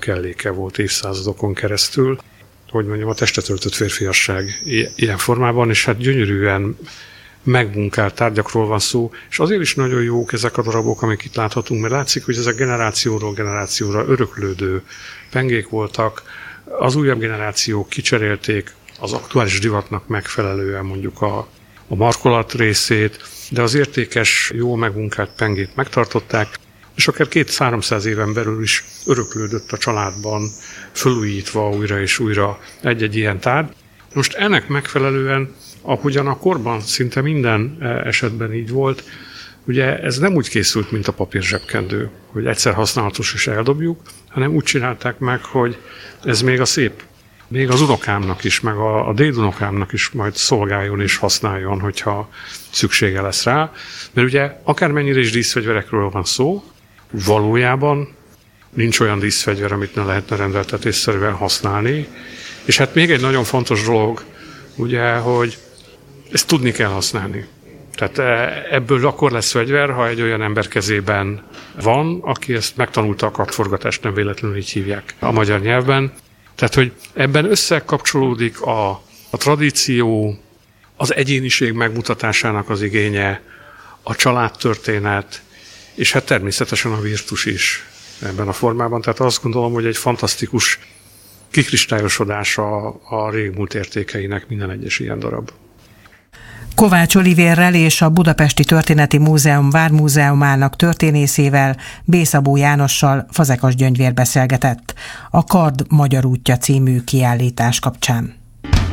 kelléke volt évszázadokon keresztül. Hogy mondjam, a testet öltött férfiasság ilyen formában, és hát gyönyörűen megmunkált tárgyakról van szó, és azért is nagyon jók ezek a darabok, amik itt láthatunk, mert látszik, hogy ezek generációról generációra öröklődő pengék voltak, az újabb generációk kicserélték az aktuális divatnak megfelelően mondjuk a markolat részét, de az értékes, jó megmunkált pengét megtartották, és akár 200-300 éven belül is öröklődött a családban, fölújítva újra és újra egy-egy ilyen tárgy. Most ennek megfelelően, ahogyan a korban szinte minden esetben így volt, ugye ez nem úgy készült, mint a papír zsebkendő, hogy egyszer használatos és eldobjuk, hanem úgy csinálták meg, hogy ez még a szép, még az unokámnak is, meg a dédunokámnak is majd szolgáljon és használjon, hogyha szüksége lesz rá. Mert ugye akármennyire is díszfegyverekről van szó, valójában nincs olyan díszfegyver, amit ne lehetne rendeltetésszerűen használni. És hát még egy nagyon fontos dolog, ugye, hogy ezt tudni kell használni. Tehát ebből akkor lesz fegyver, ha egy olyan ember kezében van, aki ezt megtanulta, a kardforgatást, nem véletlenül így hívják a magyar nyelvben. Tehát, hogy ebben összekapcsolódik a tradíció, az egyéniség megmutatásának az igénye, a családtörténet, és hát természetesen a virtus is ebben a formában. Tehát azt gondolom, hogy egy fantasztikus kikristályosodása a régmúlt értékeinek minden egyes ilyen darab. Kovács Olivérrel és a Budapesti Történeti Múzeum Vármúzeumának történészével, B. Szabó Jánossal Fazekas Gyöngyvér beszélgetett a Kard magyar útja című kiállítás kapcsán.